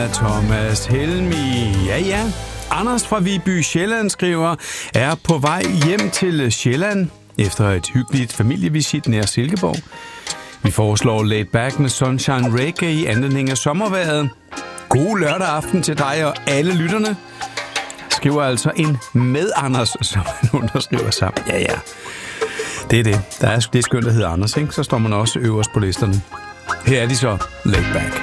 Thomas Helmi. Ja. Anders fra Viby Sjælland skriver, er på vej hjem til Sjælland efter et hyggeligt familievisit nær Silkeborg. Vi foreslår Laid Back med Sunshine Reggae i anledning af sommervejret. God lørdag aften til dig og alle lytterne. Skriver altså en med Anders, som man underskriver sammen. Ja. Det er det. Det er skønt, der hedder Anders, ikke? Så står man også øverst på listerne. Her er de så, Laid Back.